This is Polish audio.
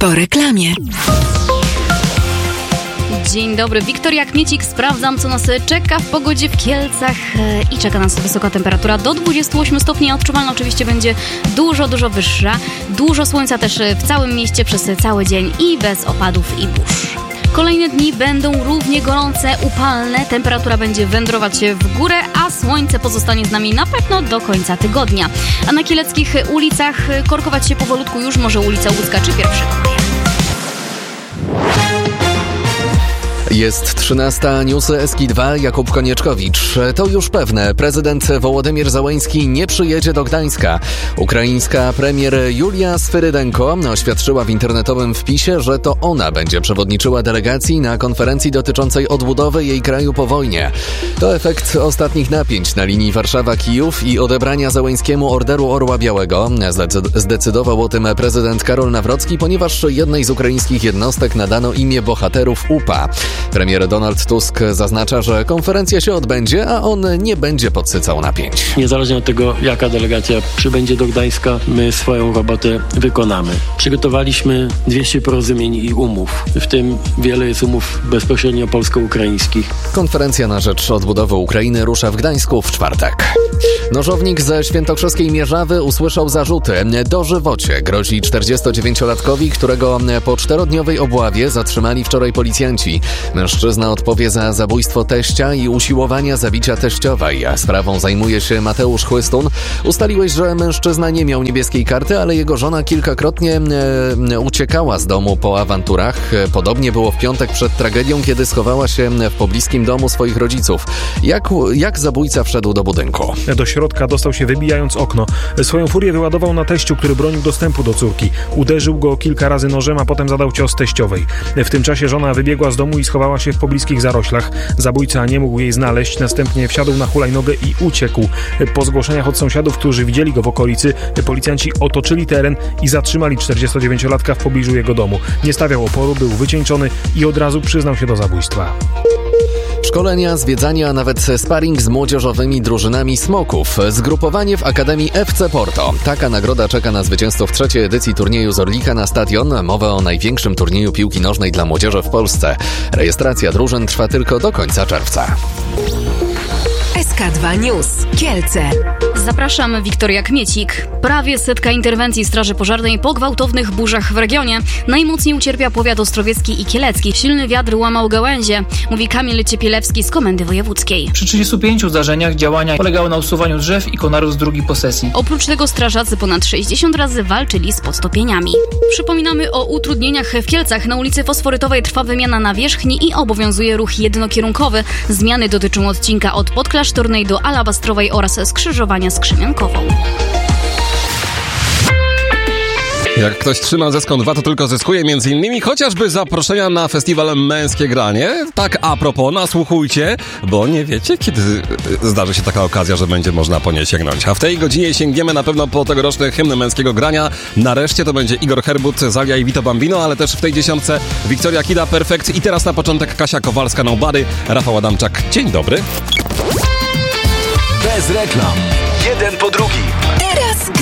Po reklamie. Dzień dobry, Wiktoria Kmiecik. Sprawdzam, co nas czeka w pogodzie w Kielcach i czeka nas wysoka temperatura do 28 stopni. Odczuwalna oczywiście będzie dużo wyższa. Dużo słońca też w całym mieście przez cały dzień i bez opadów i burz. Kolejne dni będą równie gorące, upalne, temperatura będzie wędrować w górę, a słońce pozostanie z nami na pewno do końca tygodnia. A na kieleckich ulicach korkować się powolutku już może ulica Łódzka czy 1 Maja. Jest 13, newsy Eski2, Jakub Konieczkowicz. To już pewne, prezydent Wołodymyr Zełenski nie przyjedzie do Gdańska. Ukraińska premier Julia Swyrydenko oświadczyła w internetowym wpisie, że to ona będzie przewodniczyła delegacji na konferencji dotyczącej odbudowy jej kraju po wojnie. To efekt ostatnich napięć na linii Warszawa-Kijów i odebrania Zełenskiemu Orderu Orła Białego. Zdecydował o tym prezydent Karol Nawrocki, ponieważ jednej z ukraińskich jednostek nadano imię bohaterów UPA. Premier Donald Tusk zaznacza, że konferencja się odbędzie, a on nie będzie podsycał napięć. Niezależnie od tego, jaka delegacja przybędzie do Gdańska, my swoją robotę wykonamy. Przygotowaliśmy 200 porozumień i umów, w tym wiele jest umów bezpośrednio polsko-ukraińskich. Konferencja na rzecz odbudowy Ukrainy rusza w Gdańsku w czwartek. Nożownik ze świętokrzyskiej Mierzawy usłyszał zarzuty. Dożywocie grozi 49-latkowi, którego po 4-dniowej obławie zatrzymali wczoraj policjanci. Mężczyzna odpowie za zabójstwo teścia i usiłowania zabicia teściowej. Sprawą zajmuje się Mateusz Chłystun. Ustaliłeś, że mężczyzna nie miał niebieskiej karty, ale jego żona kilkakrotnie uciekała z domu po awanturach. Podobnie było w piątek przed tragedią, kiedy schowała się w pobliskim domu swoich rodziców. Jak zabójca wszedł do budynku? Do środka dostał się wybijając okno. Swoją furię wyładował na teściu, który bronił dostępu do córki. Uderzył go kilka razy nożem, a potem zadał cios teściowej. W tym czasie żona wybiegła z domu i schowała się w pobliskich zaroślach. Zabójca nie mógł jej znaleźć, następnie wsiadł na hulajnogę i uciekł. Po zgłoszeniach od sąsiadów, którzy widzieli go w okolicy, policjanci otoczyli teren i zatrzymali 49-latka w pobliżu jego domu. Nie stawiał oporu, był wycieńczony i od razu przyznał się do zabójstwa. Szkolenia, zwiedzania, a nawet sparring z młodzieżowymi drużynami Smoków. Zgrupowanie w Akademii FC Porto. Taka nagroda czeka na zwycięzców 3. edycji turnieju z Orlika na stadion. Mowa o największym turnieju piłki nożnej dla młodzieży w Polsce. Rejestracja drużyn trwa tylko do końca czerwca. SK2 News. Kielce. Zapraszam, Wiktoria Kmiecik. Prawie 100 interwencji Straży Pożarnej po gwałtownych burzach w regionie. Najmocniej ucierpiał powiat ostrowiecki i kielecki. Silny wiatr łamał gałęzie, mówi Kamil Ciepielewski z Komendy Wojewódzkiej. Przy 35 zdarzeniach działania polegały na usuwaniu drzew i konarów z drugiej posesji. Oprócz tego strażacy ponad 60 razy walczyli z podtopieniami. Przypominamy o utrudnieniach w Kielcach. Na ulicy Fosforytowej trwa wymiana nawierzchni i obowiązuje ruch jednokierunkowy. Zmiany dotyczą odcinka od Podklasztornej do Alabastrowej oraz skrzyżowania z Krzemiankową. Jak ktoś trzyma zeskąd 2, to tylko zyskuje m.in. chociażby zaproszenia na festiwal Męskie Granie. Tak a propos, nasłuchujcie, bo nie wiecie, kiedy zdarzy się taka okazja, że będzie można po nie sięgnąć. A w tej godzinie sięgniemy na pewno po tegoroczny hymn Męskiego Grania. Nareszcie to będzie Igor Herbut, Zalia i Vito Bambino, ale też w tej dziesiątce Wiktoria Kida, Perfect i teraz na początek Kasia Kowalska, Nobody, Rafał Adamczak. Dzień dobry. Bez reklam. Jeden po drugim. Teraz